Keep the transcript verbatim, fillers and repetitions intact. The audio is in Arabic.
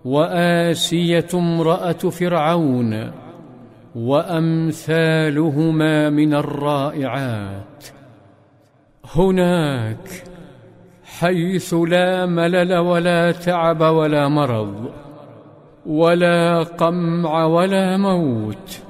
وآسية امرأة فرعون، وأمثالهما من الرائعات. هناك حيث لا ملل ولا تعب ولا مرض ولا قمع ولا موت،